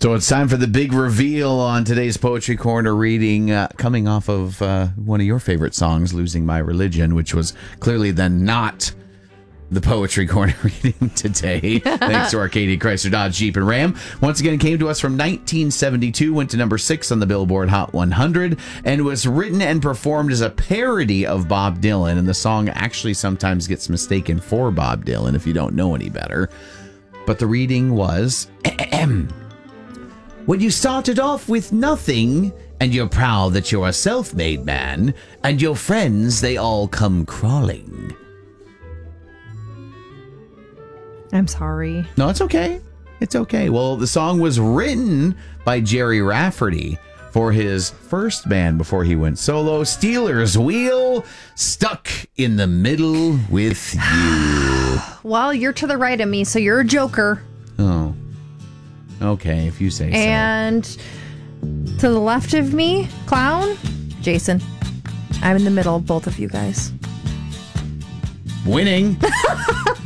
So it's time for the big reveal on today's Poetry Corner reading, coming off of one of your favorite songs, Losing My Religion, which was clearly then not the Poetry Corner reading today. Thanks to our Katie Chrysler Dodge Jeep and Ram. Once again, it came to us from 1972, went to number 6 on the Billboard Hot 100, and was written and performed as a parody of Bob Dylan. And the song actually sometimes gets mistaken for Bob Dylan if you don't know any better. But the reading was, when you started off with nothing, and you're proud that you're a self-made man, and your friends, they all come crawling. I'm sorry. No, it's okay. It's okay. Well, the song was written by Jerry Rafferty for his first band before he went solo, Steelers Wheel, Stuck in the Middle with You. Well, you're to the right of me, so you're a joker. Oh. Okay, if you say so. And to the left of me, clown, Jason. I'm in the middle of both of you guys. Winning.